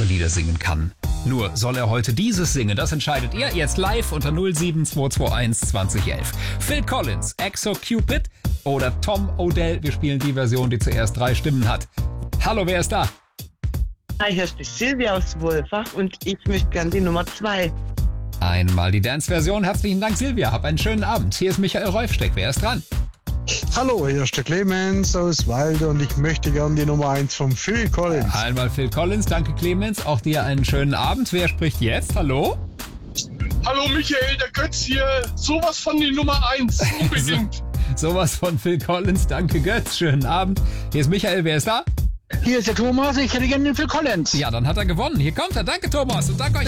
andere Lieder singen kann. Nur soll er heute dieses singen? Das entscheidet ihr jetzt live unter 07221 2011. Phil Collins, Exo Cupid oder Tom Odell. Wir spielen die Version, die zuerst 3 Stimmen hat. Hallo, wer ist da? Hi, hier ist die Silvia aus Wolfach und ich möchte gern die Nummer 2. Einmal die Dance-Version. Herzlichen Dank, Silvia. Hab einen schönen Abend. Hier ist Michael Rolfsteck. Wer ist dran? Hallo, hier ist der Clemens aus Walde und ich möchte gern die Nummer 1 von Phil Collins. Einmal Phil Collins. Danke, Clemens. Auch dir einen schönen Abend. Wer spricht jetzt? Hallo? Hallo Michael, der Götz hier. Sowas von die Nummer 1. Unbedingt. Sowas von Phil Collins. Danke, Götz. Schönen Abend. Hier ist Michael. Wer ist da? Hier ist der Thomas, ich hätte gerne den Phil Collins. Ja, dann hat er gewonnen. Hier kommt er. Danke, Thomas. Und danke euch.